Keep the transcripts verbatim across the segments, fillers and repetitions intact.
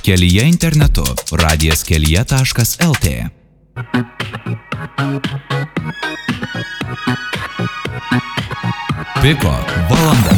Kelyje internetu radijas kelyje taškas el tė. Piko valanda.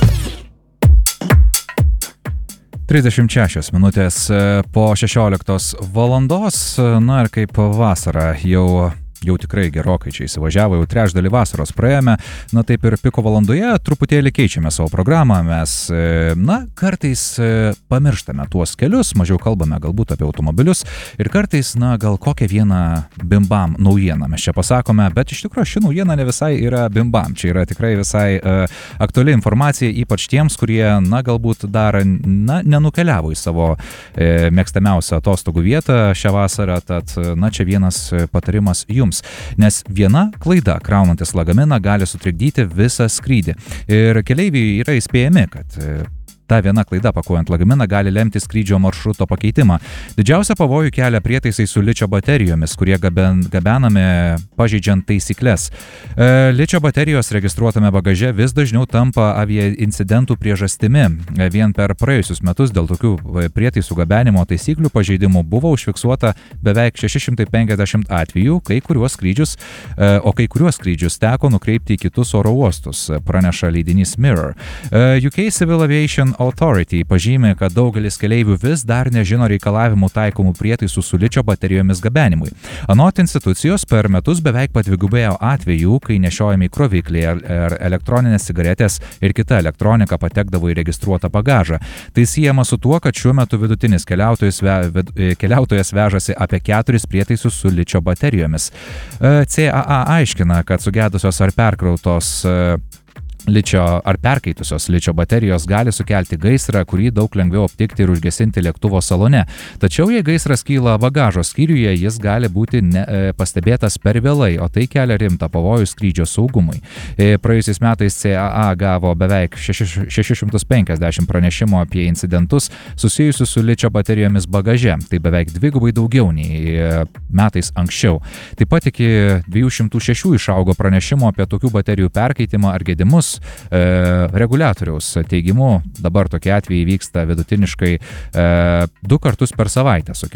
trisdešimt šešios minutės po šešioliktos valandos, na ir kaip vasara jau jau tikrai gerokai čia įsivažiavo, jau trečdalį vasaros praėjome, na taip ir Piko valandoje truputėlį keičiame savo programą, mes, na, kartais pamirštame tuos kelius, mažiau kalbame galbūt apie automobilius ir kartais, na, gal kokią vieną bimbam naujieną mes čia pasakome, bet iš tikrųjų ši naujiena ne visai yra bimbam, čia yra tikrai visai uh, aktuali informacija, ypač tiems, kurie, na, galbūt dar, na, nenukeliavo į savo e, mėgstamiausią atostogų vietą šią vasarą, tad, na, čia vienas patarimas jums. Nes viena klaida kraunantis lagaminą gali sutrikdyti visą skrydį. Ir keleiviai yra įspėjami, kad ta viena klaida pakuojant lagaminą gali lemti skrydžio maršruto pakeitimą. Didžiausia pavojų kelia prietaisai su ličio baterijomis, kurie gaben, gabenami pažeidžiant taisyklės. E, ličio baterijos registruotame bagaže vis dažniau tampa avia incidentų priežastimi. E, vien per praėjusius metus dėl tokių prietaisų gabenimo taisyklių pažeidimų buvo užfiksuota beveik šeši šimtai penkiasdešimt atvejų, kai kuriuos skrydžius, e, o kai kuriuos skrydžius teko nukreipti į kitus oro uostus, praneša leidinys Mirror. E, U K Civil Aviation Authority pažymė, kad daugelis keleivių vis dar nežino reikalavimų taikomų prietaisų su ličio baterijomis gabenimui. Anot institucijos, per metus beveik padvigubėjo atvejų, kai nešiojami krovikliai ar elektroninės cigaretės ir kita elektronika patekdavo į registruotą bagažą. Tai siejama su tuo, kad šiuo metu vidutinis keliautojas, ve, keliautojas vežasi apie keturis prietaisus su ličio baterijomis. C A A aiškina, kad sugedusios ar perkrautos ličio ar perkaitusios ličio baterijos gali sukelti gaisrą, kurį daug lengviau aptikti ir užgesinti lėktuvo salone. Tačiau jei gaisras kyla bagažo skyriuje, jis gali būti ne, e, pastebėtas per vėlai, o tai kelia rimtą pavojų skrydžio saugumui. E, praėjusiais metais C A A gavo beveik šešis šimtus penkiasdešimt pranešimų apie incidentus susijusius su ličio baterijomis bagaže. Tai beveik dvigubai daugiau nei metais anksčiau. Taip pat iki dviejų šimtų šešių išaugo pranešimų apie tokių baterijų perkeitimą ar gedimus. E, reguliatoriaus teigimu dabar tokie atvejai vyksta vidutiniškai e, du kartus per savaitę.